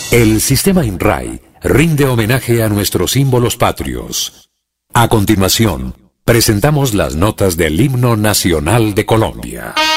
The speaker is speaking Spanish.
El sistema INRAE rinde homenaje a nuestros símbolos patrios. A continuación, presentamos las notas del Himno Nacional de Colombia.